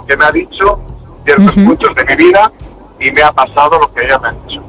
lo que me ha dicho, ciertos puntos de mi vida, y me ha pasado lo que ella me ha dicho.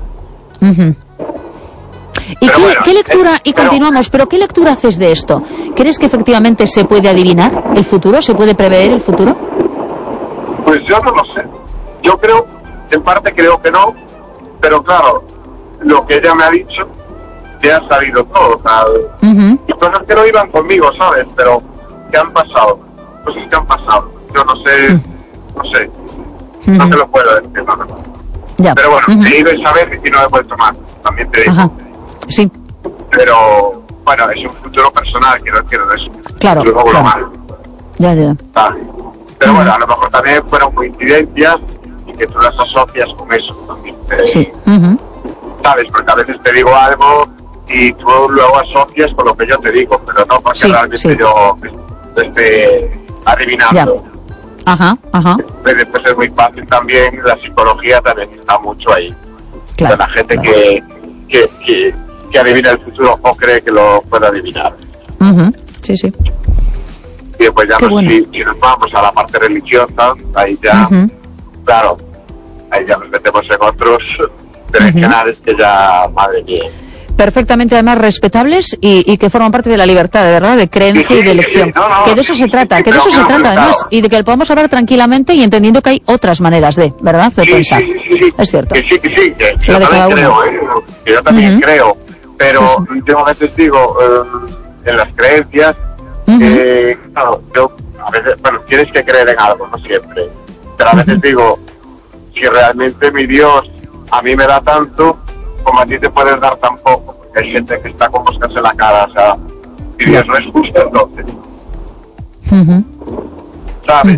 ¿Y qué lectura, continuamos, pero qué lectura haces de esto? ¿Crees que efectivamente se puede adivinar el futuro? ¿Se puede prever el futuro? Pues yo no lo sé. Yo creo, en parte creo que no, pero claro, lo que ella me ha dicho, ya ha salido todo, y cosas que no iban conmigo, ¿sabes? Pero que han pasado, cosas que han pasado. Yo no sé, no te lo puedo decir, no. Ya. Pero bueno, he ido esa vez y no he vuelto más, también te digo. Sí. Pero, bueno, es un futuro personal, quiero decir eso. Claro, global. Ya. Pero bueno, a lo mejor también fueron coincidencias y que tú las asocias con eso también. Sí. ¿Sabes? Porque a veces te digo algo y tú luego asocias con lo que yo te digo, pero no porque realmente yo esté adivinando. Ya. Ajá. Después es muy fácil también, la psicología también está mucho ahí. Claro. De la gente que adivina el futuro o cree que lo puede adivinar. Sí. Y después ya si nos vamos a la parte religiosa, ahí ya, claro, ahí ya nos metemos en otros direccionales que ya, madre mía. Perfectamente, además, respetables y que forman parte de la libertad, de verdad, de creencia y de elección. Que de eso se trata, además, y de que podamos hablar tranquilamente y entendiendo que hay otras maneras de, ¿verdad?, de pensar. Sí. Es cierto. Que yo también creo, que yo también creo, pero yo a veces digo, en las creencias, claro, yo a veces, tienes que creer en algo, no siempre, pero a veces digo, si realmente mi Dios a mí me da tanto, como a ti te puedes dar tan poco, porque hay gente que está con moscas en la cara, o sea, y Dios no es justo entonces. ¿Sabes?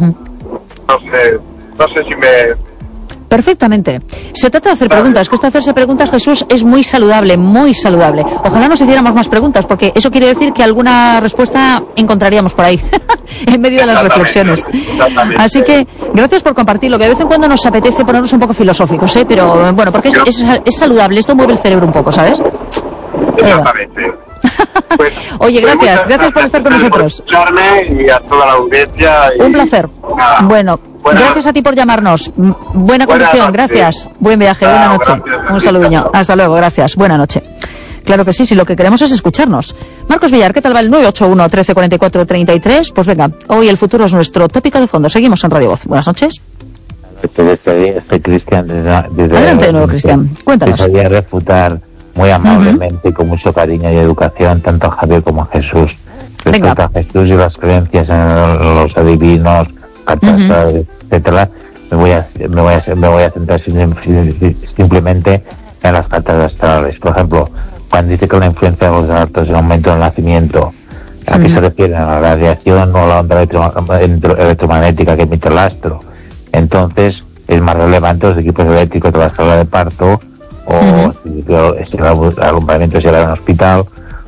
No sé si me... Perfectamente. Se trata de hacer preguntas, que esto de hacerse preguntas, Jesús, es muy saludable, muy saludable. Ojalá nos hiciéramos más preguntas, porque eso quiere decir que alguna respuesta encontraríamos por ahí, en medio de las reflexiones. Así que, gracias por compartirlo, que de vez en cuando nos apetece ponernos un poco filosóficos, pero bueno, porque es saludable, esto mueve el cerebro un poco, ¿sabes? Exactamente. Pues, oye, gracias por estar con nosotros. Por escucharme y a toda la audiencia. Un placer. Bueno, gracias a ti por llamarnos. Buena conducción, gracias. Buen viaje, buena noche. Un saludiño. Hasta luego, gracias. Buena noche. Claro que sí, si lo que queremos es escucharnos. Marcos Villar, ¿qué tal va el 981 1344 33? Pues venga, hoy el futuro es nuestro tópico de fondo. Seguimos en Radio Voz. Buenas noches. Este Cristian adelante de nuevo, Cristian. Cuéntanos. Quería refutar muy amablemente y con mucho cariño y educación tanto a Javier como a Jesús. Respecto a Jesús y las creencias en los adivinos, etcétera, me voy a centrar simplemente en las cartas astrales. Por ejemplo, cuando dice que la influencia de los datos en el momento del nacimiento, ¿a qué se refiere? A la radiación o la onda electromagnética que emite el astro. Entonces, es más relevante los equipos eléctricos de la sala de parto, o si el alumbramiento se da en un hospital,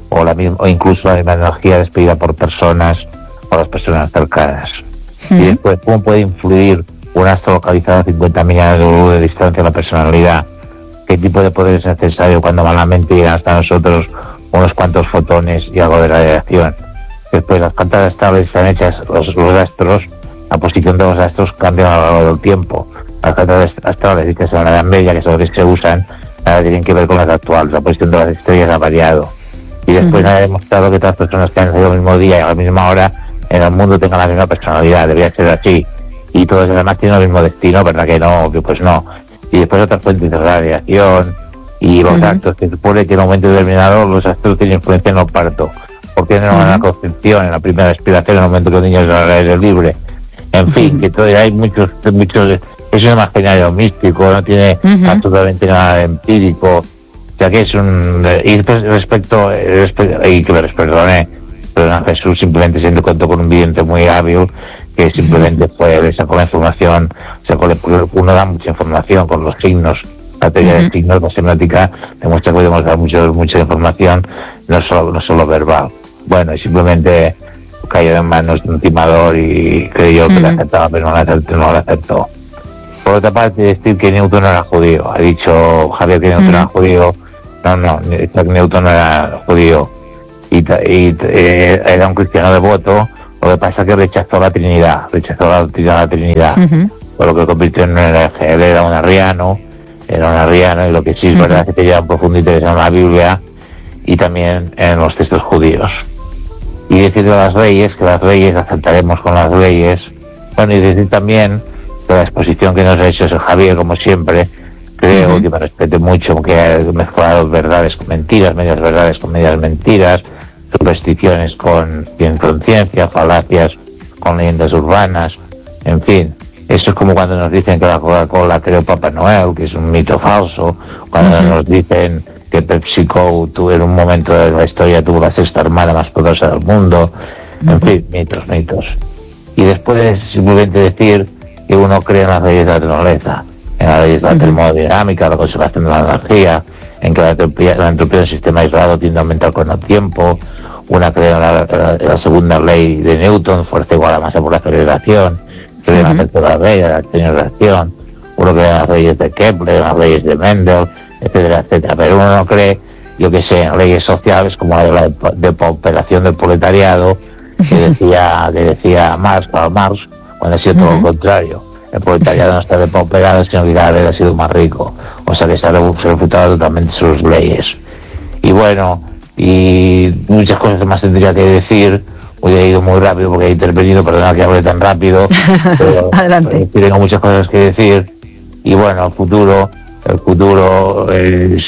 o incluso la misma energía despedida por personas o las personas cercanas. Y después, ¿cómo puede influir un astro localizado a 50 millones de luz de distancia en la personalidad? ¿Qué tipo de poder es necesario cuando malamente llegan hasta nosotros unos cuantos fotones y algo de radiación? Después, las cartas astrales están hechas, los astros, la posición de los astros cambia a lo largo del tiempo. Las cartas astrales que son la Edad Media, que son las que se usan, nada tienen que ver con las actuales. La posición de las estrellas ha variado. Y después ha demostrado que todas las personas que han nacido el mismo día y a la misma hora en el mundo tengan la misma personalidad. Debería ser así. Y todos además tienen el mismo destino, ¿verdad que no? Pues no. Y después otras fuentes de radiación y los actos, que supone que en un momento determinado los astros tienen influencia en los partos. Porque en la concepción, en la primera expiración, en el momento que los niños van al aire libre. En fin, que todavía hay muchos, es un imaginario místico, no tiene absolutamente nada empírico. O sea que es y respecto, y que me perdone, a Jesús simplemente siendo cuento con un vidente muy hábil, que simplemente le sacó la información, uno da mucha información con los signos, la teoría de signos, la semiótica, demuestra que podemos dar mucha información, no solo verbal. Bueno, y simplemente cayó en manos de un timador y creyó que la aceptaba, pero no la aceptó. Por otra parte, decir que Newton era judío. Ha dicho Javier que Newton era judío. No, Newton no era judío. Y era un cristiano devoto, Lo que pasa es que rechazó la Trinidad, por lo que convirtió en un hereje. Él era un arriano, y lo que sí es verdad es que tenía un profundo interés en la Biblia y también en los textos judíos. Y decir de las leyes, que las leyes, aceptaremos con las leyes. Bueno, y decir también de la exposición que nos ha hecho el Javier, como siempre, creo que me respete mucho, porque ha mezclado verdades con mentiras, medias verdades con medias mentiras, supersticiones con ciencia, falacias con leyendas urbanas, en fin. Eso es como cuando nos dicen que la Coca-Cola creó Papá Noel, que es un mito falso, cuando nos dicen que PepsiCo en un momento de la historia tuvo la sexta armada más poderosa del mundo, en fin, mitos. Y después simplemente decir que uno cree en las leyes de la naturaleza, en las leyes de la termodinámica, la conservación de la energía, en que la entropía del sistema aislado tiende a aumentar con el tiempo. Una cree en la segunda ley de Newton, fuerza igual a masa por aceleración, cree en la tercera ley de la acción y reacción. Uno cree en las leyes de Kepler, en las leyes de Mendel, etcétera, etcétera. Pero uno no cree, yo que sé, en leyes sociales como la depauperación del proletariado, que decía Karl Marx, cuando ha sido todo lo contrario. El proletariado no está depauperado, sino que cada vez ha sido más rico. O sea que se ha refutado totalmente sus leyes. Y bueno, y muchas cosas más tendría que decir. Hoy he ido muy rápido porque he intervenido, perdona que hable tan rápido. Pero adelante. Tengo muchas cosas que decir. Y bueno, el futuro es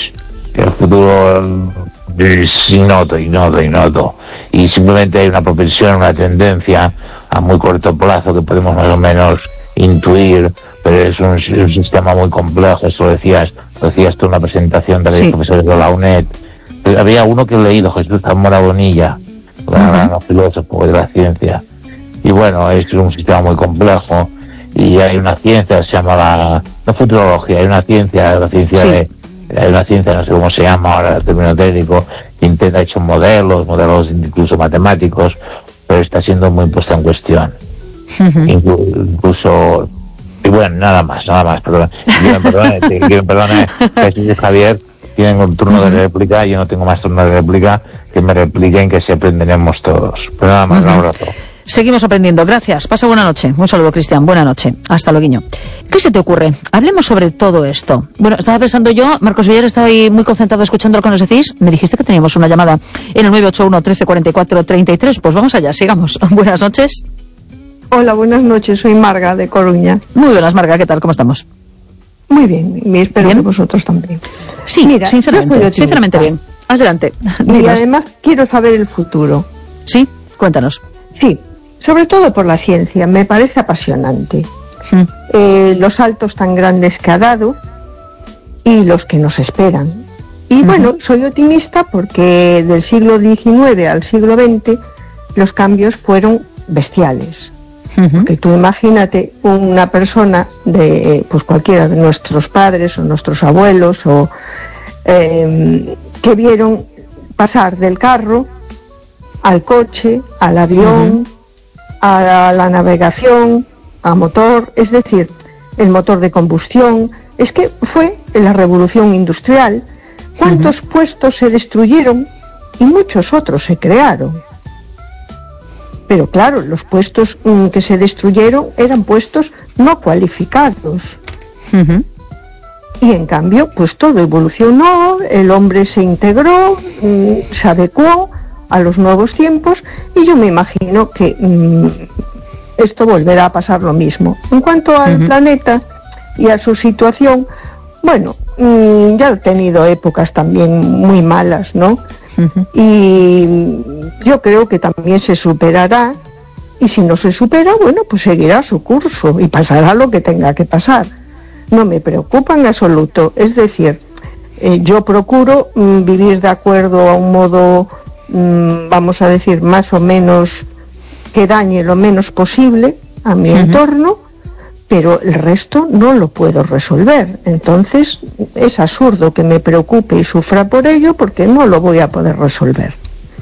ignoto. Y simplemente hay una propensión, una tendencia a muy corto plazo que podemos más o menos intuir, pero es un sistema muy complejo. Eso lo decías tú en la presentación de los profesores de la UNED. Había uno que he leído, Jesús Zamora Bonilla, un filósofo de la ciencia. Y bueno, es un sistema muy complejo y hay una ciencia que se llama no futurología, hay una ciencia, hay una ciencia, no sé cómo se llama ahora el término técnico, que intenta hecho modelos incluso matemáticos, pero está siendo muy puesta en cuestión. Incluso, y bueno, nada más, perdón. Perdón, Jesús y Javier tienen un turno de réplica, yo no tengo más turno de réplica, que me repliquen, que se aprenderemos todos. Pero nada más, un abrazo. Seguimos aprendiendo. Gracias. Pasa buena noche. Un saludo, Cristian. Buena noche. Hasta luego. ¿Qué se te ocurre? Hablemos sobre todo esto. Bueno, estaba pensando yo, Marcos Villar, estaba ahí muy concentrado escuchando lo que nos decís. Me dijiste que teníamos una llamada en el 981 13 44 33. Pues vamos allá, sigamos. Buenas noches. Hola, buenas noches. Soy Marga, de Coruña. Muy buenas, Marga. ¿Qué tal? ¿Cómo estamos? Muy bien. Y espero que vosotros también. Sí, mira, sinceramente bien. Adelante. Y además quiero saber el futuro. Sí, cuéntanos. Sí. Sobre todo por la ciencia, me parece apasionante. Los saltos tan grandes que ha dado y los que nos esperan. Y bueno, soy optimista porque del siglo XIX al siglo XX los cambios fueron bestiales. Porque tú imagínate una persona de pues cualquiera de nuestros padres o nuestros abuelos o que vieron pasar del carro al coche, al avión, a la navegación, a motor, es decir, el motor de combustión. Es que fue la revolución industrial. ¿Cuántos puestos se destruyeron? Y muchos otros se crearon. Pero claro, los puestos que se destruyeron eran puestos no cualificados. Y en cambio, pues todo evolucionó, el hombre se integró, se adecuó a los nuevos tiempos, y yo me imagino que esto volverá a pasar lo mismo. En cuanto al planeta y a su situación, bueno, ya ha tenido épocas también muy malas, ¿no? Y yo creo que también se superará, y si no se supera, bueno, pues seguirá su curso y pasará lo que tenga que pasar. No me preocupa en absoluto, es decir, yo procuro vivir de acuerdo a un modo, vamos a decir, más o menos que dañe lo menos posible a mi entorno, pero el resto no lo puedo resolver. Entonces es absurdo que me preocupe y sufra por ello, porque no lo voy a poder resolver.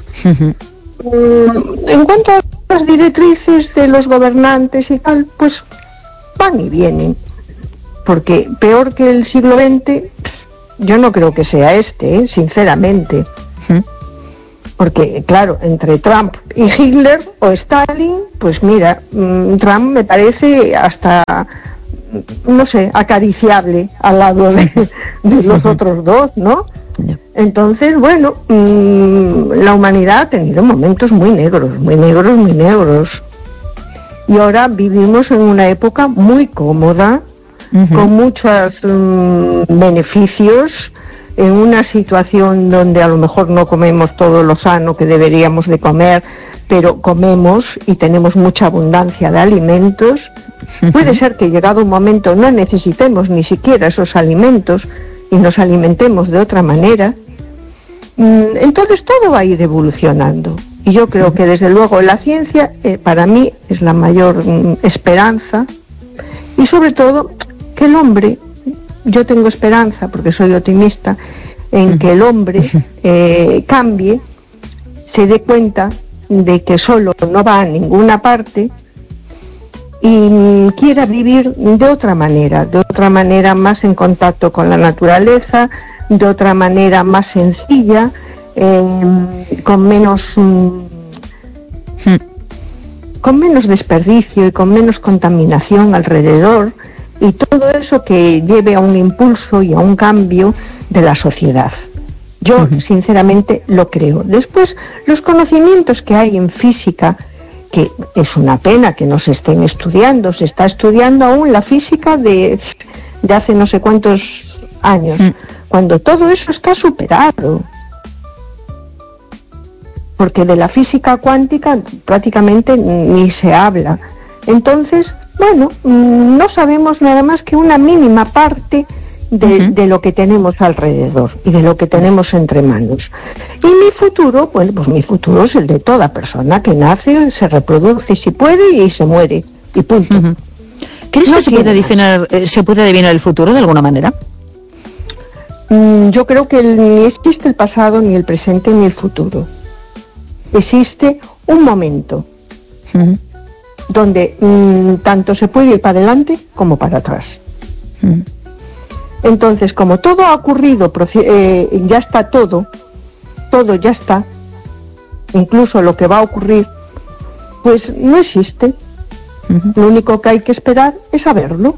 En cuanto a las directrices de los gobernantes y tal, pues van y vienen, porque peor que el siglo XX yo no creo que sea sinceramente. Porque, claro, entre Trump y Hitler o Stalin, pues mira, Trump me parece hasta, no sé, acariciable al lado de los otros dos, ¿no? Entonces, bueno, la humanidad ha tenido momentos muy negros, muy negros, muy negros. Y ahora vivimos en una época muy cómoda, con muchos beneficios, en una situación donde a lo mejor no comemos todo lo sano que deberíamos de comer, pero comemos y tenemos mucha abundancia de alimentos. Puede ser que llegado un momento no necesitemos ni siquiera esos alimentos y nos alimentemos de otra manera. Entonces todo va a ir evolucionando. Y yo creo que desde luego la ciencia para mí es la mayor esperanza, y sobre todo que el hombre, yo tengo esperanza porque soy optimista en que el hombre cambie, se dé cuenta de que solo no va a ninguna parte y quiera vivir de otra manera más en contacto con la naturaleza, de otra manera más sencilla, con menos desperdicio y con menos contaminación alrededor, y todo eso que lleve a un impulso y a un cambio de la sociedad. Yo sinceramente lo creo. Después, los conocimientos que hay en física, que es una pena que no se estén estudiando, se está estudiando aún la física de hace no sé cuántos años, cuando todo eso está superado. Porque de la física cuántica prácticamente ni se habla. Entonces, bueno, no sabemos nada más que una mínima parte de lo que tenemos alrededor y de lo que tenemos entre manos. Y mi futuro, bueno, pues mi futuro es el de toda persona que nace, se reproduce si puede y se muere, y punto. ¿Crees que se puede adivinar el futuro de alguna manera? Yo creo que ni existe el pasado, ni el presente, ni el futuro. Existe un momento donde tanto se puede ir para adelante como para atrás. Entonces, como todo ha ocurrido, ya está todo ya está, incluso lo que va a ocurrir, pues no existe. Lo único que hay que esperar es saberlo.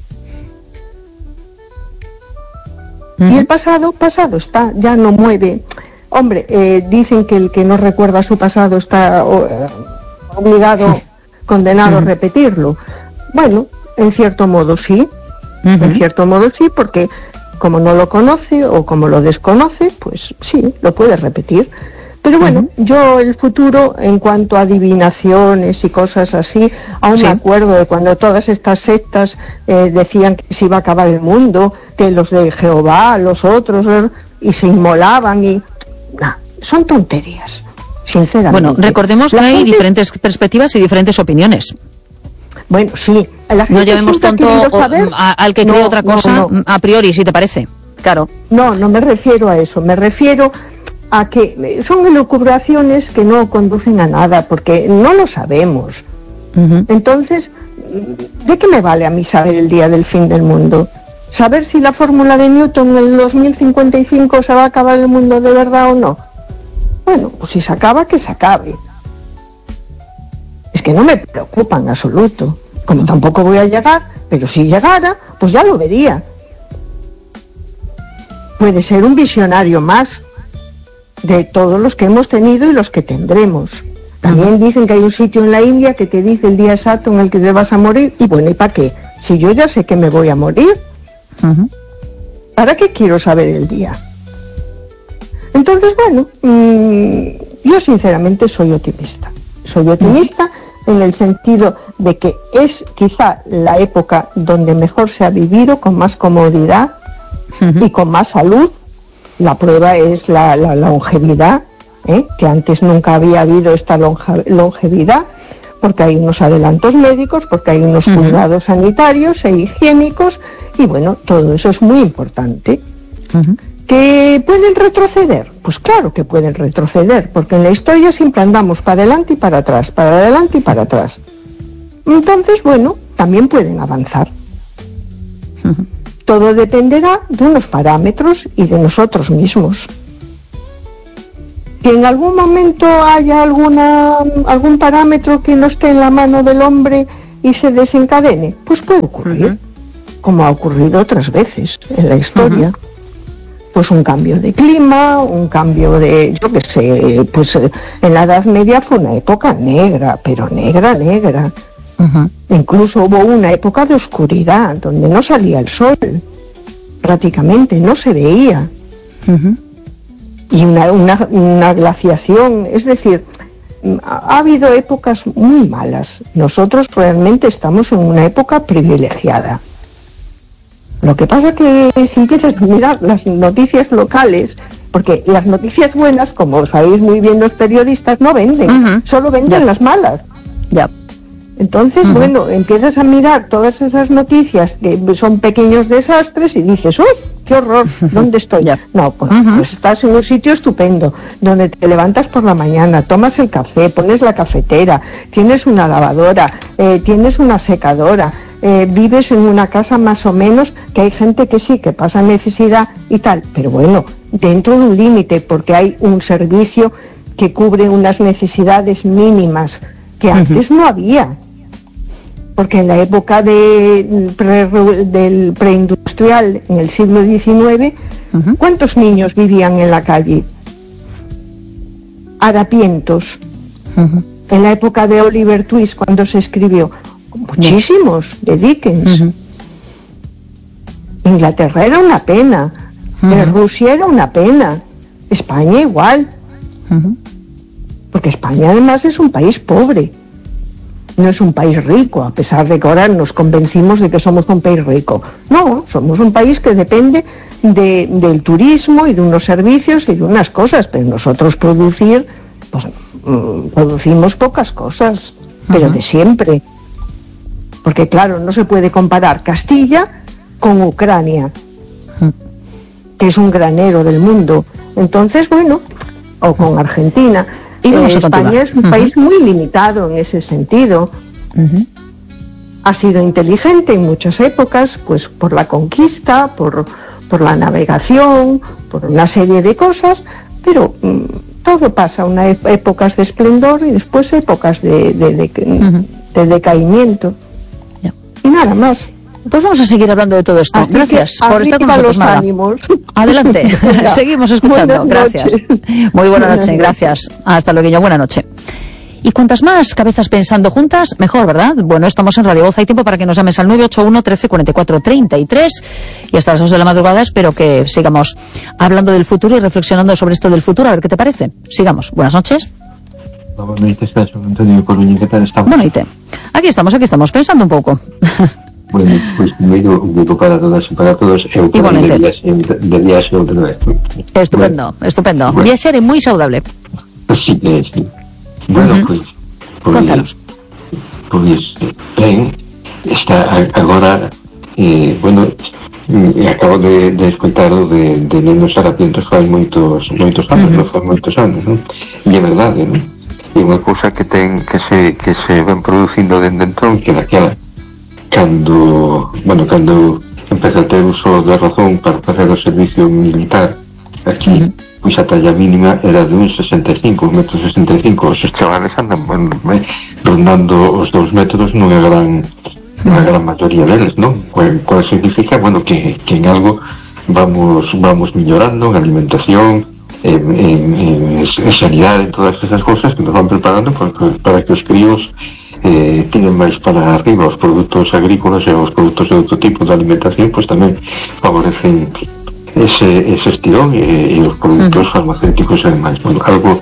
Y el pasado está, ya no mueve. Hombre, dicen que el que no recuerda su pasado está obligado, condenado a repetirlo. Bueno, en cierto modo sí. En cierto modo sí, porque como no lo conoce o como lo desconoce, pues sí, lo puede repetir. Pero bueno, yo el futuro, en cuanto a adivinaciones y cosas así, aún me acuerdo de cuando todas estas sectas decían que se iba a acabar el mundo, que los de Jehová, los otros, y se inmolaban y... son tonterías, sinceramente. Bueno, recordemos que hay diferentes perspectivas y diferentes opiniones. Bueno, sí. No llevemos tonto al que cree otra cosa a priori, si te parece. Claro. No me refiero a eso. Me refiero a que son elucubraciones que no conducen a nada, porque no lo sabemos. Entonces, ¿de qué me vale a mí saber el día del fin del mundo? ¿Saber si la fórmula de Newton en el 2055 se va a acabar el mundo de verdad o no? Bueno, pues si se acaba, que se acabe. Es que no me preocupa en absoluto. Como tampoco voy a llegar, pero si llegara, pues ya lo vería. Puede ser un visionario más de todos los que hemos tenido y los que tendremos. También dicen que hay un sitio en la India que te dice el día exacto en el que te vas a morir. Y bueno, ¿y para qué? Si yo ya sé que me voy a morir, ¿para qué quiero saber el día? Entonces, bueno, yo sinceramente soy optimista. Soy optimista en el sentido de que es quizá la época donde mejor se ha vivido, con más comodidad y con más salud. La prueba es la longevidad, que antes nunca había habido esta longevidad, porque hay unos adelantos médicos, porque hay unos cuidados sanitarios e higiénicos, y bueno, todo eso es muy importante. ¿Que pueden retroceder? Pues claro que pueden retroceder, porque en la historia siempre andamos para adelante y para atrás, para adelante y para atrás. Entonces, bueno, también pueden avanzar. Todo dependerá de unos parámetros y de nosotros mismos. Que en algún momento haya algún parámetro que no esté en la mano del hombre y se desencadene, pues puede ocurrir, como ha ocurrido otras veces en la historia. Pues un cambio de clima, un cambio de, yo qué sé, pues en la Edad Media fue una época negra, pero negra. Incluso hubo una época de oscuridad, donde no salía el sol, prácticamente, no se veía. Y una glaciación, es decir, ha habido épocas muy malas. Nosotros realmente estamos en una época privilegiada. Lo que pasa que si empiezas a mirar las noticias locales, porque las noticias buenas, como sabéis muy bien los periodistas, no venden, solo venden las malas. Entonces, bueno, empiezas a mirar todas esas noticias que son pequeños desastres y dices, ¡uy, qué horror! ¿Dónde estoy? No, pues estás en un sitio estupendo, donde te levantas por la mañana, tomas el café, pones la cafetera, tienes una lavadora, tienes una secadora, vives en una casa más o menos, que hay gente que sí, que pasa necesidad y tal, pero bueno, dentro de un límite, porque hay un servicio que cubre unas necesidades mínimas que antes no había. Porque en la época del preindustrial, en el siglo XIX, ¿cuántos niños vivían en la calle? Harapientos. En la época de Oliver Twist, cuando se escribió, muchísimos, de Dickens. Inglaterra era una pena, Rusia era una pena, España igual. Porque España además es un país pobre. No es un país rico, a pesar de que ahora nos convencimos de que somos un país rico. No, somos un país que depende del turismo y de unos servicios y de unas cosas, pero nosotros producimos pocas cosas, pero de siempre. Porque claro, no se puede comparar Castilla con Ucrania, que es un granero del mundo. Entonces, bueno, o con Argentina. España es un país muy limitado en ese sentido. Ha sido inteligente en muchas épocas, pues por la conquista, por la navegación, por una serie de cosas, pero todo pasa, épocas de esplendor y después épocas de decaimiento. Y nada más. Pues vamos a seguir hablando de todo esto. Gracias por estar con nosotros, Mara. Adelante, seguimos escuchando. Gracias. Muy buena noche, gracias. Hasta luego, buena noche. Y cuantas más cabezas pensando juntas, mejor, ¿verdad? Bueno, estamos en Radio Voz. Hay tiempo para que nos llames al 981 13 44 33 y hasta las 2 de la madrugada. Espero que sigamos hablando del futuro y reflexionando sobre esto del futuro. A ver qué te parece. Sigamos. Buenas noches. Buenas noches, Antonio Coruña. ¿Qué tal estamos? Bueno, aquí estamos pensando un poco. Bueno, pues digo para todas y para todos. Igualmente. Debía ser otra vez. Estupendo. Bueno. Debía ser muy saludable. Sí. Bueno, pues contanos. Pues ben, está agora acabo de escutar de nenos harapientos fai moitos anos, non fai moitos anos, non? E é verdade, non? É unha cousa que se ven producindo dende entón, que daquela cando empeza a ter uso da razón para facer o servicio militar aquí, pois a talla mínima era de uns 65, 1,65 m. Os chavales andan rondando os 2 metros nunha gran maioría deles, non? Cual significa, que en algo vamos mellorando en alimentación, en sanidade, en todas esas cosas que nos van preparando para que os críos tienen máis para arriba. Os produtos agrícolas e os produtos de outro tipo de alimentación pois tamén favorecen ese estirón e os produtos farmacéuticos e demais. Algo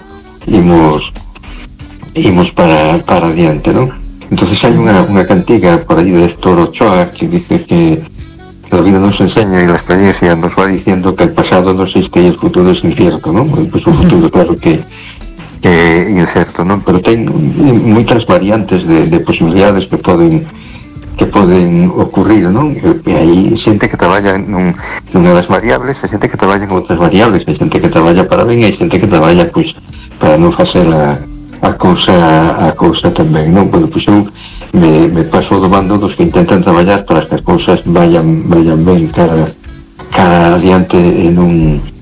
imos para adiante, non? Entonces hai unha cantiga por aí de Héctor Ochoa que dice que la vida nos enseña y la experiencia nos va diciendo que el pasado no existe y el futuro es incierto, ¿no? Pues un futuro claro que incierto, non? Pero ten moitas variantes de posibilidades que poden ocurrir, non? E aí xente que traballa nunha das variables, e xente que traballa en outras variables, e xente que traballa para ben, e xente que traballa pois para non facer a cousa tamén, non? Bueno, pois eu me paso do bando dos que intentan traballar para que as cousas vayan ben cara adiante e non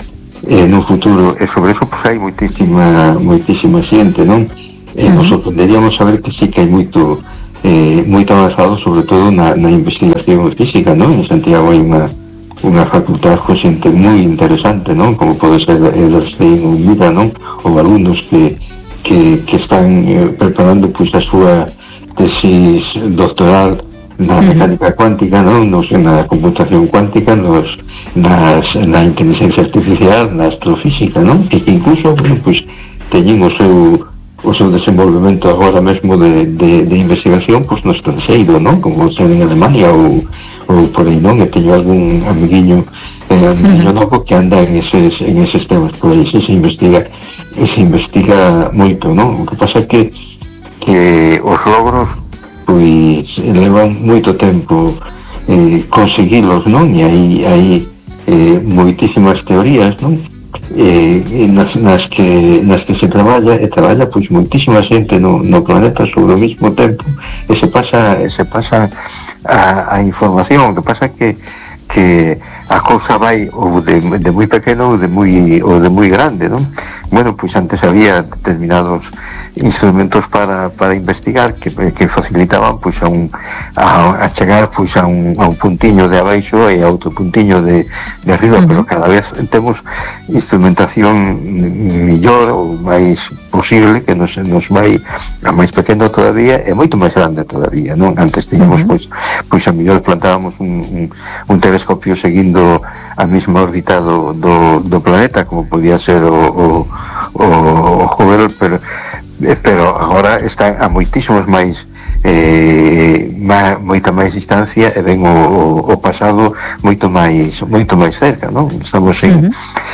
no futuro, e sobre eso pues hai moitísima xente, non? Nos sorprenderíamos saber que sí que hai moito avanzado, sobre todo na investigación física, non? En Santiago hai unha facultad con xente moi interesante, non? Como pode ser Ederstein ou Mira, non? Ou alumnos que están preparando pois a súa tesis doctoral na mecánica cuántica, non? Na computación cuántica, na inteligencia artificial, na astrofísica, non? E que incluso, bueno, pois teñen o seu desenvolvemento agora mesmo de investigación pois no estranxeiro, non? Como ser en Alemania ou por aí, non? E teño algún amiguiño novo que anda en eses temas, por aí se investiga moito, non? O que pasa é que os logros pois levan moito tempo conseguilos, non? E hai moitísimas teorías, non? Nas que se traballa pois moitísima xente no planeta sobre o mesmo tempo, e se pasa a información. O que pasa que a cousa vai ou de moi pequeno ou de moi grande, non? Bueno, pois antes había determinados instrumentos para investigar que facilitaban pois a chegar pois a un puntiño de abaixo e a outro puntiño de arriba, pero cada vez temos instrumentación mellor ou máis posible, que nos vai a máis pequeno todavía e moito máis grande todavía, non? Antes teníamos pois a mellor plantábamos un telescopio seguindo a mesma órbita do planeta, como podía ser o Hubble, pero agora está a moitísimos máis moita máis distancia e ven o pasado moito máis cerca, non? Estamos en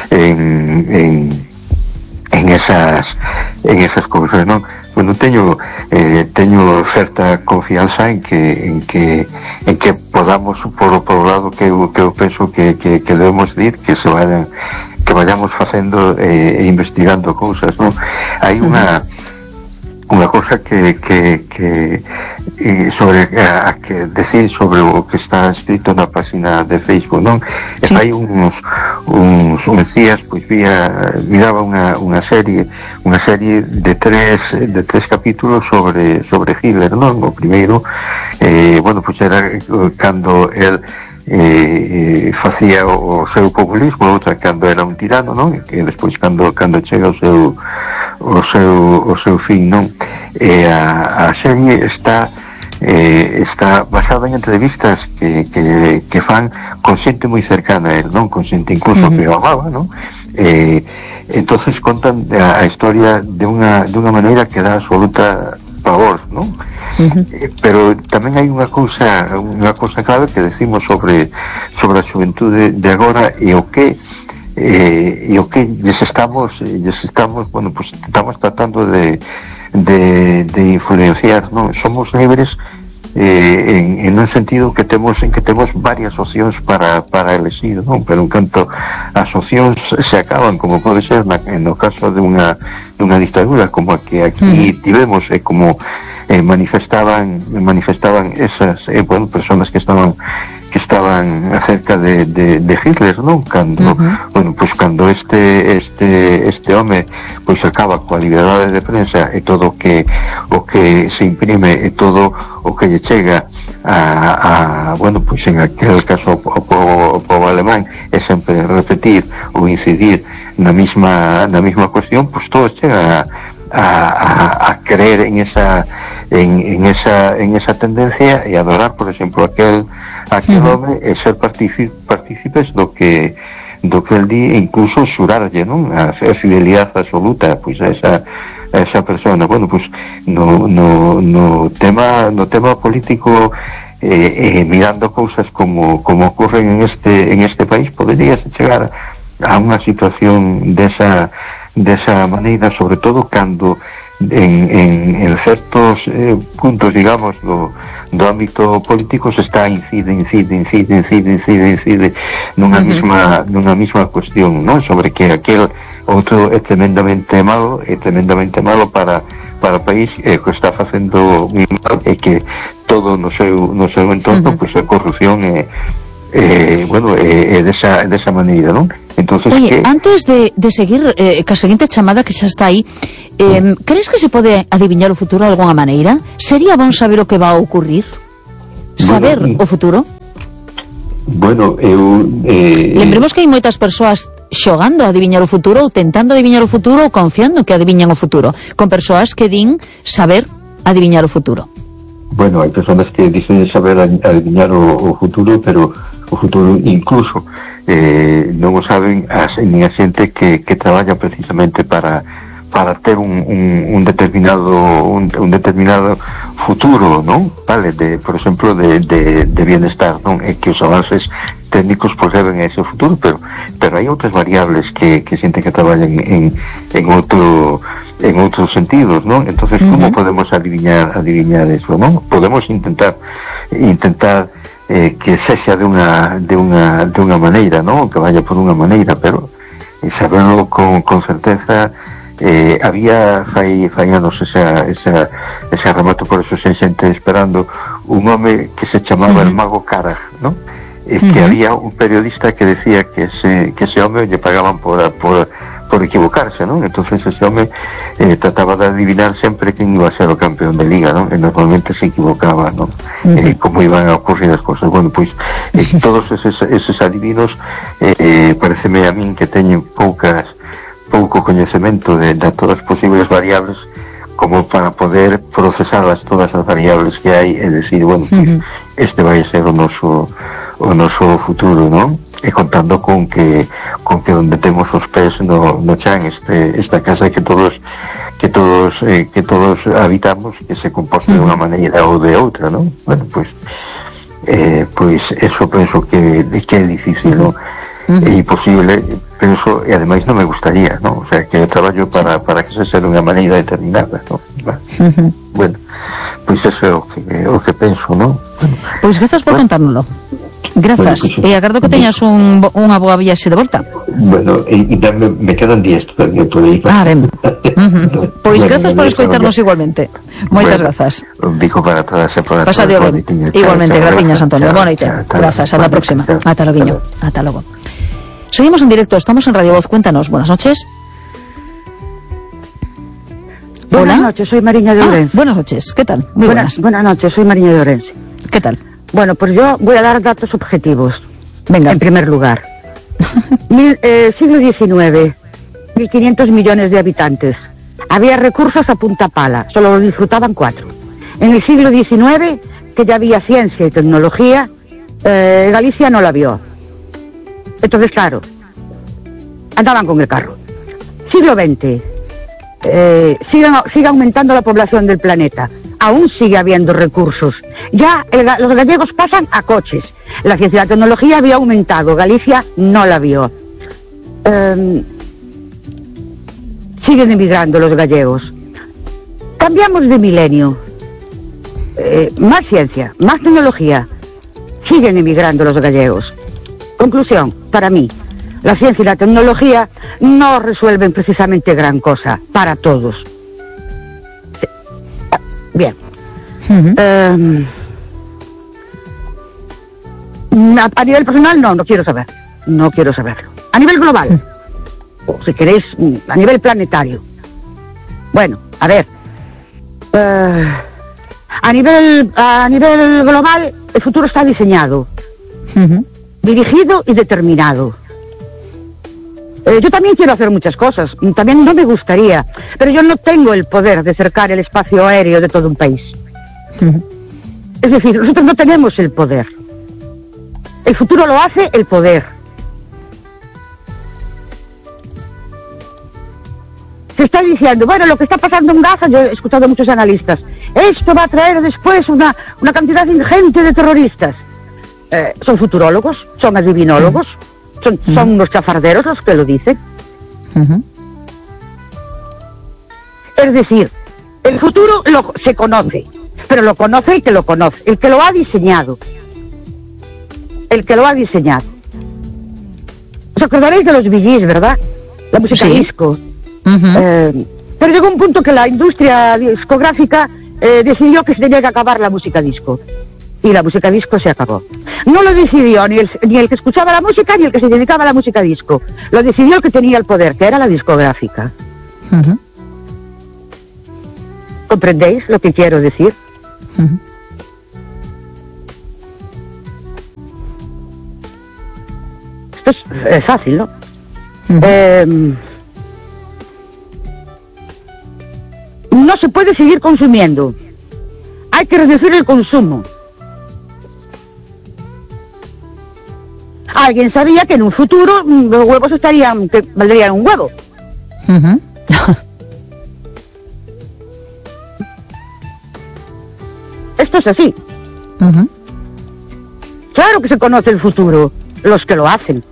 esas cousas, non? Bueno, teño certa confianza en que podamos por lado que eu penso que debemos dir que vayamos facendo e investigando cousas, non? Hai unha cosa que sobre que decir sobre o que está escrito na página de Facebook, non? Sí. Hai uns días pois miraba unha serie de tres capítulos sobre Hitler, non? O primeiro bueno, pois era cando el facía o seu populismo, outra cando era un tirano, non? E que despois cando chega o seu fin, non? E a serie está basada en entrevistas que fan con xente moi cercana a él, non? Con xente incluso que o amaba, non? Entonces contan a historia de unha maneira que dá absoluta pavor, non? Pero tamén hai unha cousa clave que decimos sobre a xuventude de agora e o que lles estamos bueno, pues estamos tratando de influenciar, non? Somos libres en un sentido que temos varias opcións para elegir, non? Pero en canto as opcións se acaban, como pode ser no caso de unha dictadura como a que aquí tivemos, como manifestaban esas bueno, personas que estaban acerca de Hitler, non? Cando bueno, pois cando este home pois acaba coa liberdade de prensa e todo o que se imprime e todo o que lle chega a bueno, pois en aquel caso o povo alemán é sempre repetir ou incidir na mesma cuestión, pois todo chega a creer en esa tendencia e adorar, por exemplo, aquel home e ser partícipes do que el di, incluso xurarlle, non? A fidelidade absoluta pois a esa persona. Bueno, pois no tema político mirando cousas como ocurren en este país, poderías chegar a unha situación desa maneira, sobre todo cando en certos puntos, digamos, do ámbito político se está incide nunha mesma cuestión, non? Sobre que aquel outro é tremendamente malo para o país, que está facendo moi mal, e que todo no seu entorno pois a corrupción é desa maneira, non? Entonces, oye, antes de seguir ca seguinte chamada que xa está aí, crees que se pode adiviñar o futuro de alguna maneira? Sería bon saber o que va a ocurrir? Saber o futuro? Bueno, lembremos que hai moitas persoas xogando a adiviñar o futuro, ou tentando adiviñar o futuro, ou confiando que adiviñan o futuro, con persoas que din saber adiviñar o futuro. Bueno, hai persoas que dicen saber adiviñar o futuro, pero o futuro incluso non o saben nin a xente que traballa precisamente para ter un determinado futuro, non? Vale, por exemplo, de bienestar, non? Que os avances técnicos pois deben a ese futuro, pero hai outras variables que xente que traballan en outros sentidos, non? Entonces, como podemos adiviñar eso, non? Podemos intentar que sexa de unha maneira, non? Que vaya por unha maneira, pero saberlo con certeza. Había fai anos ese remato, por eso se xente esperando un home que se chamaba el Mago Carag, non? Que había un periodista que decía que ese home lle pagaban por equivocarse, non? Entonces ese home trataba de adivinar sempre quen iba a ser o campeón de liga, non? E normalmente se equivocaba, non? Como iban a ocurrir as cosas. Bueno, pois todos eses adivinos pareceme a min que teñen pouco coñecemento de todas as posibles variables como para poder procesarlas todas as variables que hai e decir, bueno, este vai ser o noso futuro, non? E contando con que onde temos os pés no chan, esta casa que todos habitamos, que se comporta de unha maneira ou de outra, non? Bueno, pois eso penso que é difícil, non? É imposible, penso, e ademais non me gustaría, non? O sea, que eu traballo para que se sea de unha maneira determinada, non? Bueno, pois eso é o que penso, non? Pois grazas por contárnoslo. Grazas, e agardo que teñas unha boa viaxe de volta. Bueno, e me quedan 10 todavía por aí. Ben. Pois grazas por escoitarnos igualmente. Moitas grazas. Digo para todas e para todas. Pasade ben. Igualmente, graciñas, Antonio. Boa noite. Grazas, ata a próxima. Ata loguiño. Ata logo. Seguimos en directo, estamos en Radio Voz. Cuéntanos, buenas noches. Buenas noches, soy Mariña de Orense. Buenas noches, ¿qué tal? Muy buenas. Buenas noches, soy Mariña de Orense. ¿Qué tal? Bueno, pues yo voy a dar datos objetivos. Venga. En primer lugar. Siglo XIX, 1.500 millones de habitantes. Había recursos a punta pala, solo los disfrutaban 4. En el siglo XIX, que ya había ciencia y tecnología, Galicia no la vio. Entonces, claro, andaban con el carro. Siglo XX, sigue aumentando la población del planeta. Aún sigue habiendo recursos. Ya los gallegos pasan a coches. La ciencia y la tecnología había aumentado. Galicia no la vio. Siguen emigrando los gallegos. Cambiamos de milenio. Más ciencia, más tecnología. Siguen emigrando los gallegos. Conclusión, para mí, la ciencia y la tecnología no resuelven precisamente gran cosa para todos. Bien. A nivel personal, no quiero saber. No quiero saberlo. A nivel global, o si queréis, a nivel planetario. Bueno, a ver. A nivel global, el futuro está diseñado. Dirigido y determinado. Yo también quiero hacer muchas cosas, también no me gustaría, pero yo no tengo el poder de cercar el espacio aéreo de todo un país. Es decir, nosotros no tenemos el poder. El futuro lo hace el poder. Se está diciendo, bueno, lo que está pasando en Gaza, yo he escuchado a muchos analistas, esto va a traer después una cantidad ingente de terroristas. Son futurólogos, son adivinólogos, son unos chafarderos los que lo dicen. Es decir, el futuro se conoce, pero lo conoce el que lo conoce, el que lo ha diseñado. El que lo ha diseñado. ¿Os acordaréis de los Bee Gees, verdad? La música disco. Pero llegó un punto que la industria discográfica decidió que se tenía que acabar la música disco. Y la música disco se acabó. No lo decidió ni el que escuchaba la música ni el que se dedicaba a la música disco. Lo decidió el que tenía el poder, que era la discográfica. ¿Comprendéis lo que quiero decir? Esto es fácil, ¿no? No se puede seguir consumiendo. Hay que reducir el consumo. Alguien sabía que en un futuro los huevos valdrían un huevo. Esto es así. Claro que se conoce el futuro, los que lo hacen.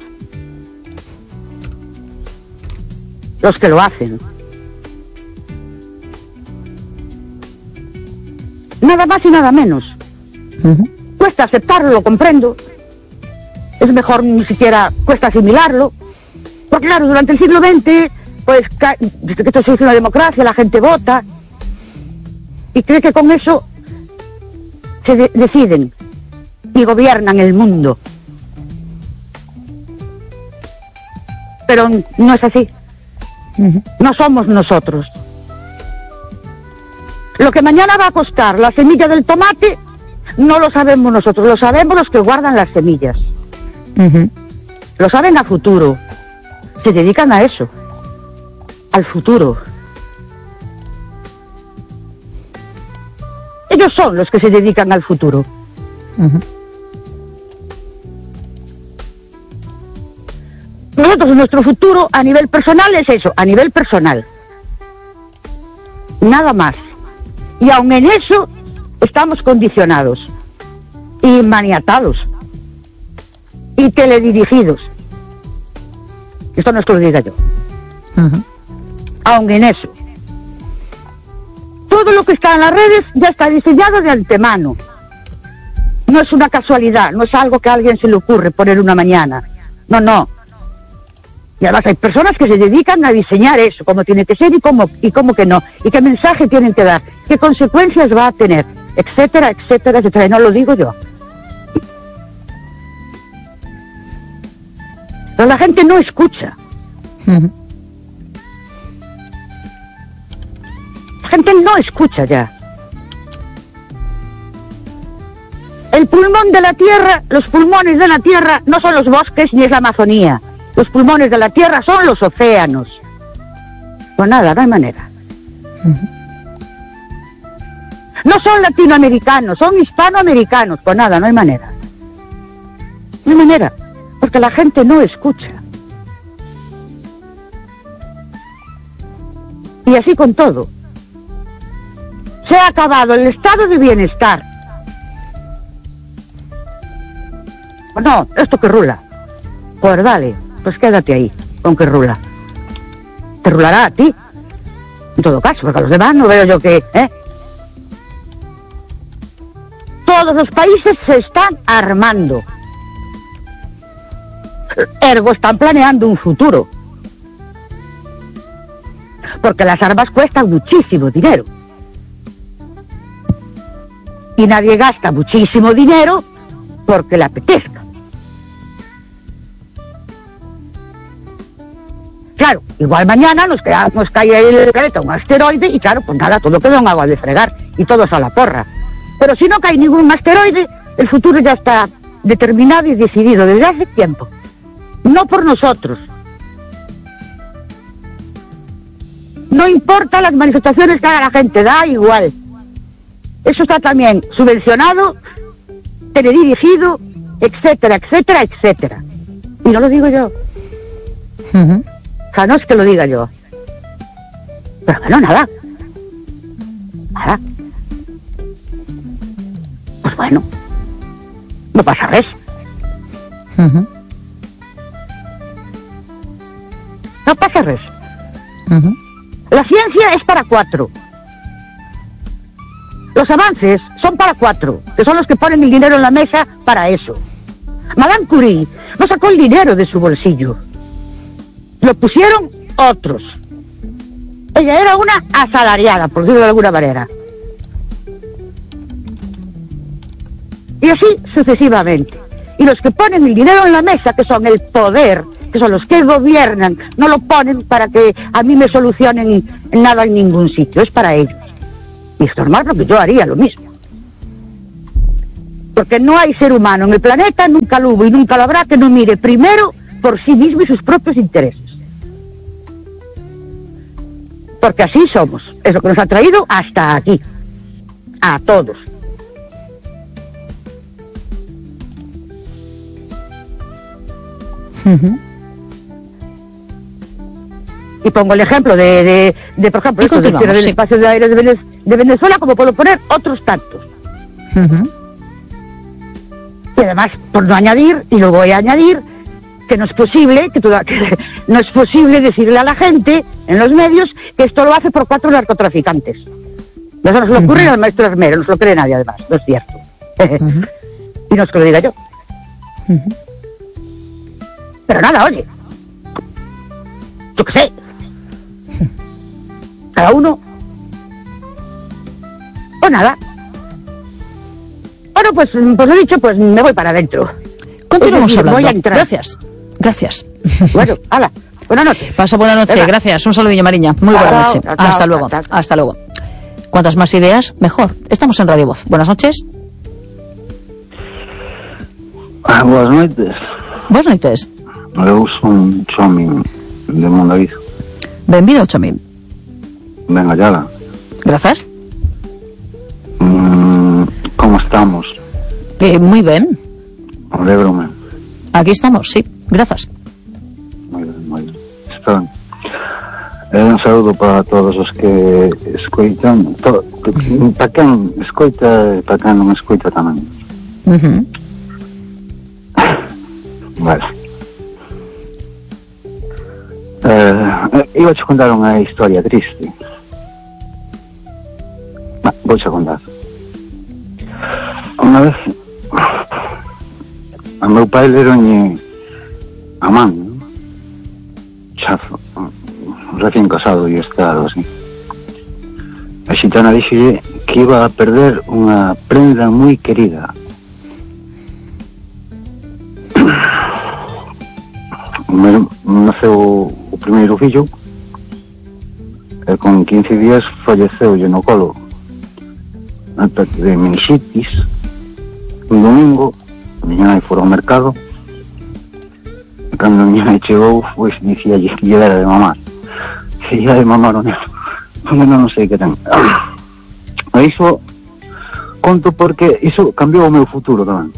Los que lo hacen. Nada más y nada menos. Cuesta aceptarlo, lo comprendo. Es mejor ni siquiera cuesta asimilarlo. Porque claro, durante el siglo XX, pues, desde que esto se hizo una democracia, la gente vota y cree que con eso se deciden y gobiernan el mundo. Pero no es así. No somos nosotros. Lo que mañana va a costar la semilla del tomate no lo sabemos nosotros, lo sabemos los que guardan las semillas. Lo saben a futuro. Se dedican a eso, al futuro. Ellos son los que se dedican al futuro. Nosotros, nuestro futuro a nivel personal es eso, a nivel personal. Nada más. Y aun en eso estamos condicionados y maniatados y teledirigidos. Esto no es que lo diga yo. Aun en eso. Todo lo que está en las redes ya está diseñado de antemano. No es una casualidad, no es algo que a alguien se le ocurre poner una mañana. No, no. Y además hay personas que se dedican a diseñar eso, cómo tiene que ser y cómo que no, y qué mensaje tienen que dar, qué consecuencias va a tener, etcétera, etcétera, etcétera. Y no lo digo yo. Pero la gente no escucha. La gente no escucha ya. El pulmón de la tierra, los pulmones de la tierra no son los bosques ni es la Amazonía. Los pulmones de la tierra son los océanos. Pues nada, no hay manera. No son latinoamericanos, son hispanoamericanos. Pues nada, no hay manera. No hay manera, porque la gente no escucha. Y así con todo. Se ha acabado el estado de bienestar. Pues no, esto que rula. Pues dale. Pues quédate ahí, con que rula. Te rulará a ti, en todo caso, porque a los demás no veo yo que... Todos los países se están armando. Ergo están planeando un futuro. Porque las armas cuestan muchísimo dinero. Y nadie gasta muchísimo dinero porque le apetezca. Claro, igual mañana nos cae ahí el planeta un asteroide y claro, pues nada, todo queda en agua de fregar y todos a la porra. Pero si no cae ningún asteroide, el futuro ya está determinado y decidido desde hace tiempo. No por nosotros. No importa las manifestaciones que haga la gente, da igual. Eso está también subvencionado, teledirigido, etcétera, etcétera, etcétera. Y no lo digo yo. O sea, no es que lo diga yo. Pero bueno, nada. Nada. Pues bueno. No pasa res. No pasa res. La ciencia es para 4. Los avances son para 4, que son los que ponen el dinero en la mesa para eso. Madame Curie no sacó el dinero de su bolsillo. Lo pusieron otros. Ella era una asalariada, por decirlo de alguna manera. Y así sucesivamente. Y los que ponen el dinero en la mesa, que son el poder, que son los que gobiernan, no lo ponen para que a mí me solucionen nada en ningún sitio, es para ellos. Y es normal, porque yo haría lo mismo. Porque no hay ser humano en el planeta, nunca lo hubo y nunca lo habrá, que no mire primero por sí mismo y sus propios intereses. Porque así somos, es lo que nos ha traído hasta aquí, a todos. Y pongo el ejemplo de por ejemplo, esto del cierre del espacio de aire de Venezuela, como puedo poner otros tantos. Y además, por no añadir, y lo voy a añadir, que no es posible, que no es posible decirle a la gente en los medios que esto lo hace por 4 narcotraficantes. Eso no se le ocurre al maestro Armero, no se lo cree nadie además, no es cierto. Y no es que lo diga yo. Pero nada, oye, yo qué sé, cada uno, o nada. Bueno, pues lo dicho, pues me voy para adentro. Continuamos hablando. Voy a entrar. Gracias. Bueno, hala, buenas noches. Pasa buena noche, Venga. Gracias. Un saludillo, Mariña. Muy buena noche. Hasta luego. Hasta luego. Cuantas más ideas, mejor. Estamos en Radio Voz. Buenas noches. Boas noites. Boas noites. Eu son Chomin de Mondaviz. Benvido, Chomin. Ben hallada. Grazas. Como estamos? Muy ben. Alégrome. Aquí estamos, sí. Grazas. Moi ben. Está ben. Un saúdo para todos os que escoitan, para quen escoita e para quen non escoita tamén. Vale. Iba a contar unha historia triste. Vou a contar. Unha vez a meu pai leronlle a man, chazo, recién casado e estado así. A xitana dixelle que iba a perder unha prenda moi querida. Naceu o primeiro fillo e con 15 días falleceulle no colo de meningitis. Un domingo a miña nai fora ao mercado e cando a miña nai chegou, pois dicíalle que lle era de mamar, que lle era de mamar o neno, non sei que ten. E iso conto porque iso cambiou o meu futuro tamén.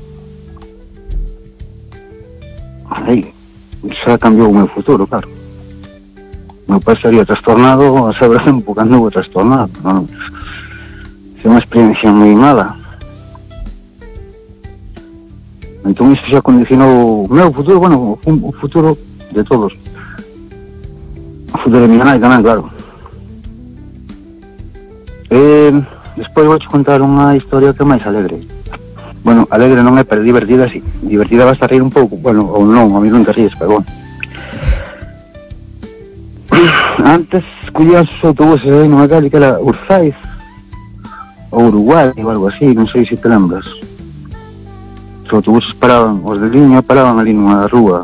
Aí xa cambiou o meu futuro, claro. O meu pai estaría trastornado a saber tempo cando houve trastornado, non? É unha experiencia moi mala. Entón iso xa condicionou o meu futuro, bueno, o futuro de todos. O futuro de miña nai tamén, claro. Despois vou contar unha historia que é máis alegre. Bueno, alegre non é, pero divertida sí. Divertida basta reír un pouco, bueno, ou non, a mí non te ríes, pero bueno. Antes collías os autobuses aí nunha calle que era Urzaiz ou Uruguai ou algo así, non sei se te lembras. Os autobuses paraban, os de liña paraban ali nunha rúa.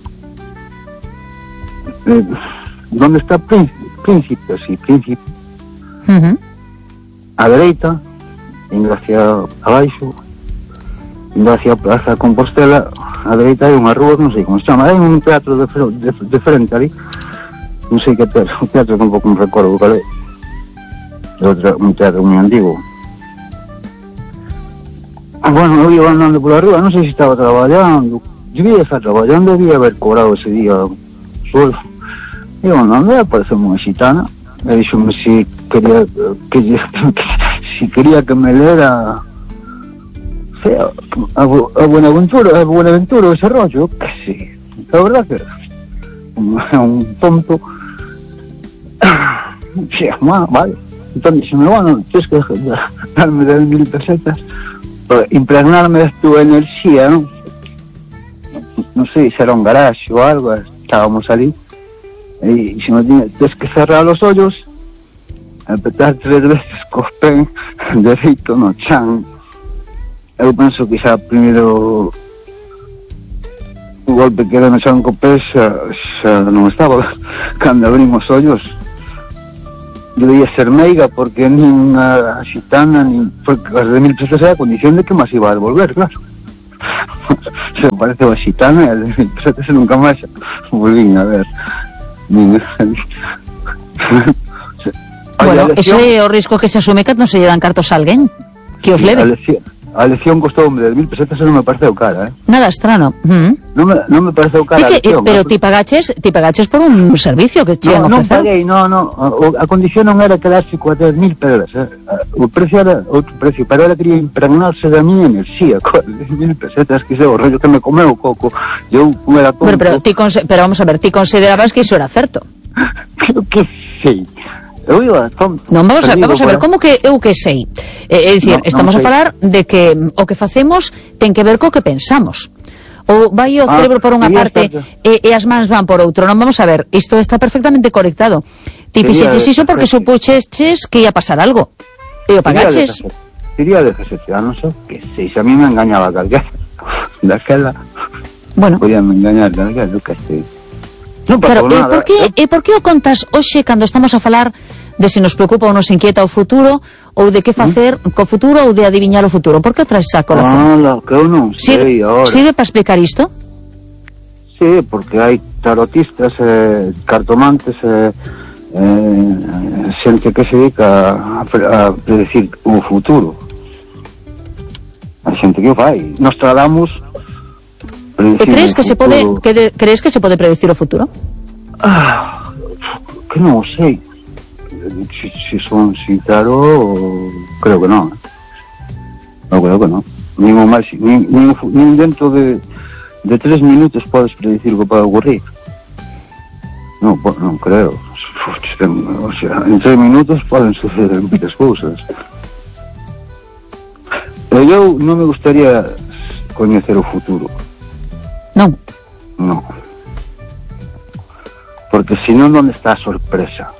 Donde está Príncipe, así, Príncipe. A dereita, indo hacia abaixo, indo hacia a Praza Compostela, a dereita hai unha rúa, non sei como se chama, hai un teatro de frente ali, non sei que teatro, o teatro tampouco me recordo cal é. Un teatro moi antigo. Bueno, eu iba andando pola rúa, non sei se estaba traballando, debía estar traballando, debía haber cobrado ese día sueldo. Iba andando, apareceu unha xitana, e dixome si quería que me lera a Buenaventura ese rollo, que sí, la verdad que é un tonto. Sí, vale, entón dixeme, bueno, tens que darme 10.000 pesetas para impregnarme de tu enerxía, non? Non sei se era un garaxe ou algo, estábamos ali. E se me tens que cerrar os ollos, apretar 3 veces cos pés dereito no chan. Eu penso que xa primeiro o golpe que era no xan co pé xa non estaba. Cando abrimos os ollos debía ser meiga, porque nin a xitana nin porque as de 1000 pesetas era a condición de que máis iba a devolver, claro. Se parece a xitana e as de 1000 pesetas nunca máis volvín a ver. Bueno, ese é o risco que se asume cando se lle dan cartos a alguén que os leve. A lección costoume de 1000 pesetas e non me pareceu cara, Nada estrano. Non me pareceu cara a lección. Pero ti pagaches por un servicio que che han ofrecido. Non paguei, a condición non era quedarse coa 10.000 pedras, o precio era outro precio, pero ela quería impregnarse da miña enerxía, coa 10.000 pesetas, que o rollo que me comeu o coco, eu era tonto. Pero vamos a ver, ti considerabas que iso era certo? Creo que sí. Eu iba tonto. Non, vamos a ver, como que eu que sei? É dicir, estamos a falar de que o que facemos ten que ver co que pensamos. Ou vai o cerebro por unha parte e as mans van por outro. Non, vamos a ver, isto está perfectamente conectado. Ti fixeches iso porque supuxeches que ia pasar algo. E o pagaches. Diría de 17 anos, que se a mí me engañaba calquera. Daquela. Bueno. Podía me engañar calquera, que sei. Non pasou nada. E por que o contas hoxe cando estamos a falar de se nos preocupa ou nos inquieta o futuro, ou de que facer co futuro, ou de adiviñar o futuro? Por que o traes a colación? Que eu non sei agora. Sirve para explicar isto? Sí, porque hai tarotistas, cartomantes, xente que se dedica a predecir o futuro. A xente que o fai. Nostradamus. E crees que se pode predecir o futuro? Que non o sei. Si son tarot, creo que non. Creo que non. Nin dentro de 3 minutos podes predecir o que pode ocurrir. Non creo. O sea, en 3 minutos poden suceder moitas cousas. Pero eu non me gustaría coñecer o futuro. Non. Porque senón onde está a sorpresa?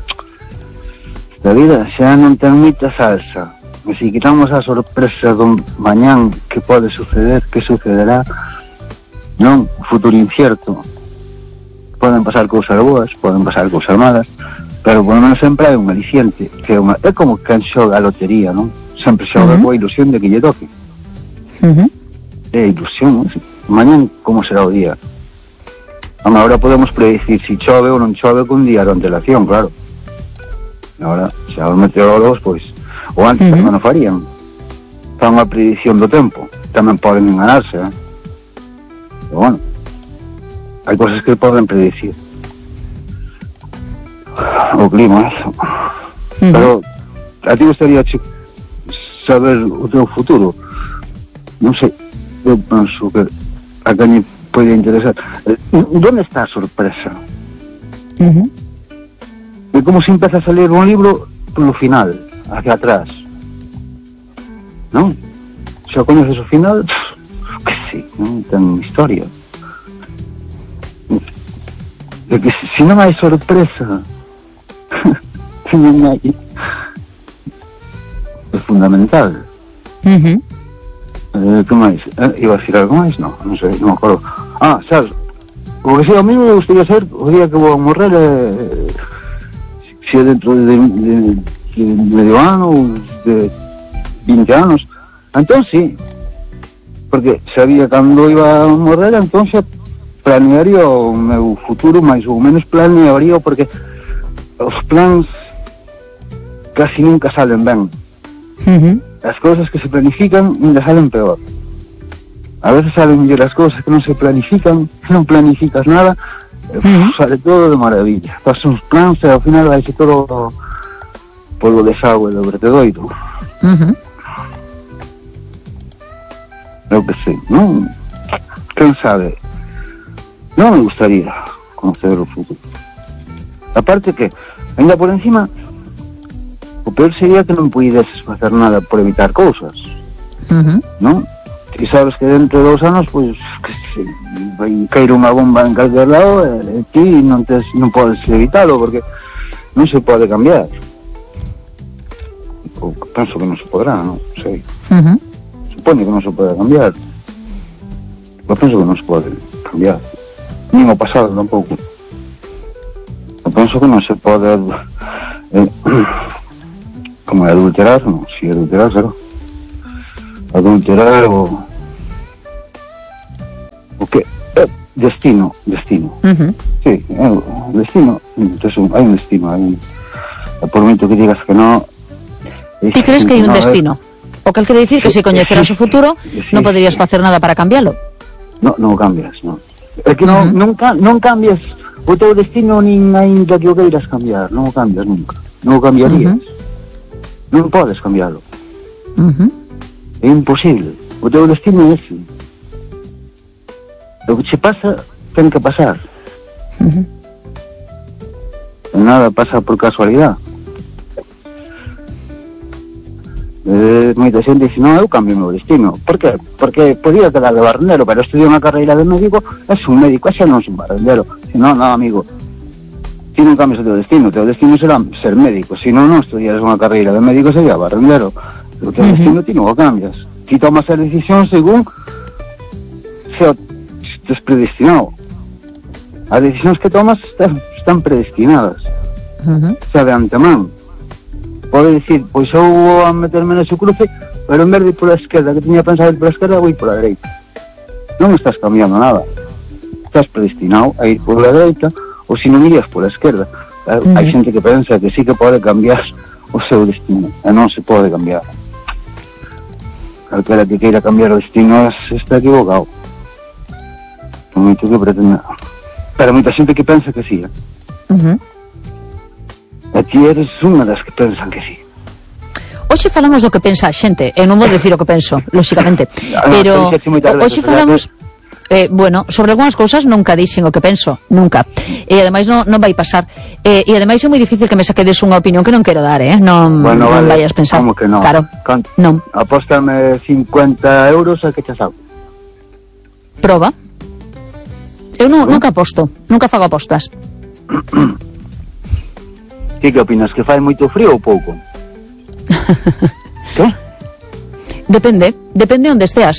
A vida xa non ten moita salsa. E se quitamos a sorpresa do mañán que pode suceder, que sucederá, non, futuro incierto. Poden pasar cousas boas, poden pasar cousas malas, pero por lo menos sempre hai un aliciente, que é como quen xoga a lotería, non? Sempre xoga coa ilusión de que lle toque. É ilusión, mañán como será o día. Ahora podemos predecir si chove ou non chove con un día de antelación, claro. Ahora, xa os meteorólogos, pois, ou antes tamén non farían. Fan unha predicción do tempo. Tamén poden enganarse, Pero bueno, hai cosas que poden predicir. O clima, eso. Pero a ti gustaría saber o teu futuro? Non sei, eu penso que a quen pode interesar. Donde está a sorpresa? É como se empezas a ler un libro polo final, hacia atrás, non? Xa coñeces o final, que sí, non ten historia. É que se non hai sorpresa, non hai, é fundamental. Que máis? Iba a decir algo máis? Non sei, non me acordo. Sabes, o que sei, a mí me gustaría ser o día que vou a morrer, se é dentro de medio ano ou de 20 anos, entón sí, porque sabía cando iba a morrer, entón xa planearía o meu futuro, máis ou menos planearía, porque os plans casi nunca salen ben. As cousas que se planifican nunca salen peor. A veces salen mellor as cousas que non se planifican, que non planificas nada, sale todo de maravilla. Faz uns plans e ao final vai ser todo polo desagüe do vertedoiro. Eu que sei, non? Quen sabe? Non me gustaría conocer o futuro. Aparte que, ainda por encima, o peor sería que non puideses facer nada por evitar cousas, non? E sabes que dentro de 2 anos, pois, que se vai caer unha bomba en calquer lado, e ti non podes evitalo, porque non se pode cambiar. Ou penso que non se podrá, non sei. Supone que non se pode cambiar. Eu penso que non se pode cambiar. Nin o pasado tampouco. Eu penso que non se pode como adulterar, non? Si adulterar, claro. Adulterar o que destino. Sí, destino. Entonces hai un destino, por momento que digas que no. Ti crees que hai un destino? O que quere dicir que se coñeceras o futuro non poderías facer nada para cambialo. Non cambias, non. É que non cambias o teu destino nin ainda que o queiras cambiar, non o cambias nunca. Non o cambiarías. Non podes cambiarlo. É imposible. O teu destino é ese. O que che pasa ten que pasar. Nada pasa por casualidade. Moita xente dice, non, eu cambio o meu destino. Por que? Porque podía quedar de barrendero, pero estudiou unha carreira de médico, é un médico, xa non é un barrendero. Non, amigo, ti non cambias o teu destino será ser médico. Se non estudiares unha carreira de médico, sería barrendero. O teu destino ti non o cambias. Ti tomas a decisión según se estés predestinado. As decisións que tomas están predestinadas. Xa de antemán. Pode dicir, pois eu vou a meterme nese cruce, pero en vez de ir pola esquerda, que tiña pensado ir pola esquerda, vou ir pola dereita. Non estás cambiando nada. Estás predestinado a ir pola dereita, ou se non irías pola esquerda. Hai xente que pensa que sí que pode cambiar o seu destino, e non se pode cambiar. Calquera que queira cambiar o destino está equivocado. Moito que pretende. Pero moita xente que pensa que sí, E ti eres unha das que pensan que sí. Hoxe falamos do que pensa a xente. Eu non vou dicir o que penso, lóxicamente. Pero hoxe falamos sobre algunhas cousas nunca dixen o que penso, nunca. E ademais non vai pasar. E ademais é moi difícil que me saquedes unha opinión que non quero dar, non vayas pensar. Como que non? Claro, non. Apóstame 50 euros a que che saco. Proba. Eu nunca aposto, nunca fago apostas. Ti que opinas, que fai moito frío ou pouco? Que? Depende onde esteas.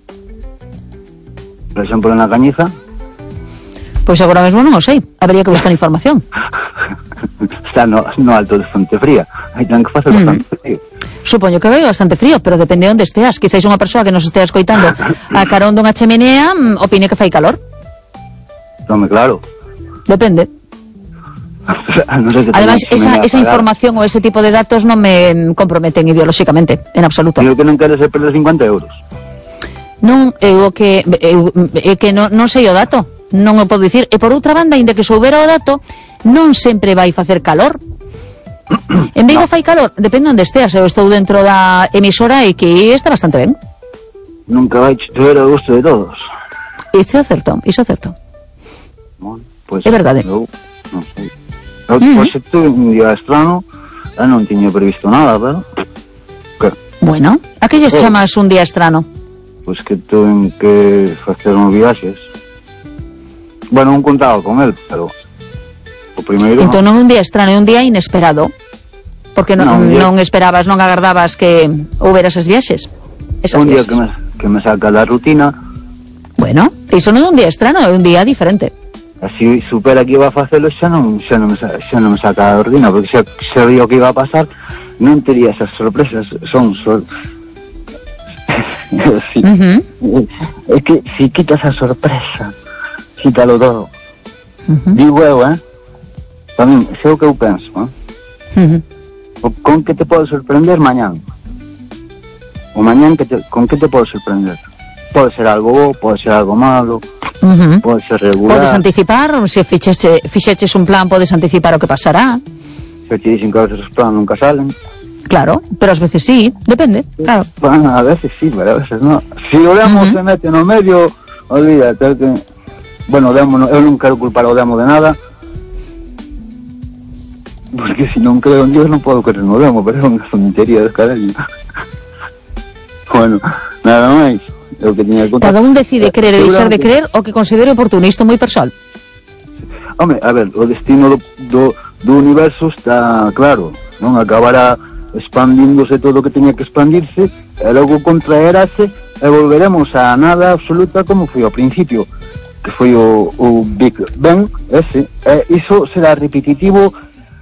Por exemplo, na Cañiza? Pois agora mesmo non o sei, habería que buscar información. Está no alto de Fontefría, aí ten que facer bastante frío. Supoño que vai bastante frío, pero depende onde esteas. Quizáis unha persoa que nos estea escoitando a carón dunha cheminea opine que fai calor. Home, claro. Depende. Ademais, esa información ou ese tipo de datos non me comprometen ideolóxicamente, en absoluto. Digo que non queres perder 50 euros. Non, é que non sei o dato, non o podo dicir. E por outra banda, ainda que soubera o dato, non sempre vai facer calor. En Vigo fai calor, depende onde esteas. Eu estou dentro da emisora e que está bastante ben. Nunca vai chover a gusto de todos. Iso é certo. Bueno, pues, é verdade. Non sei. Pois tuve un día estrano, non tiña previsto nada, pero... Que? Bueno, a que lles chamas un día estrano? Pois que tuve que facer uns viaxes. Bueno, non contaba con él, pero... O primeiro... Entón non un día estrano, é un día inesperado. Porque non esperabas, non agardabas que houbera esas viaxes. Un día que me saca da rutina. Bueno, iso non é un día estrano, é un día diferente. Así supera que iba a facelo xa non me saca da rutina, porque xa sabía o que iba a pasar, non tería esas sorpresas. É que si quitas a sorpresa, quítalo todo. Digo eu, tamén, sei o que eu penso, con que te pode sorprender mañán? O mañán con que te pode sorprender? Pode ser algo bo, pode ser algo malo, pode ser regular. Podes anticipar, se fixeches un plan, podes anticipar o que pasará. Se te dicen que a veces os planos nunca salen. Claro, pero ás veces sí, depende, claro. Bueno, a veces sí, pero a veces no. Si o demo se mete no medio, olvídate que... Bueno, eu non quero culpar o demo de nada, porque se non creo en Dios non podo creer no demo, pero é unha tontería de caralho. Bueno, nada máis. Cada un decide creer e deixar de creer o que considere oportuno, isto moi persoal. Home, a ver, o destino do universo está claro, non? Acabará expandíndose todo o que teña que expandirse e logo contraerase e volveremos a nada absoluta como foi ao principio. que foi o Big Bang, ese, iso será repetitivo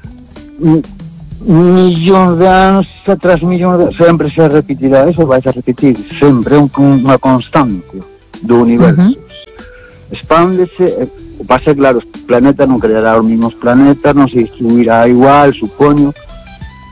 millóns de anos atrás, millóns de anos, sempre se repetirá, eso vai a repetir, sempre é unha constante do universo. Expándese, o pase, claro, os planetas non creará os mismos planetas, non se distribuirá igual, supoño,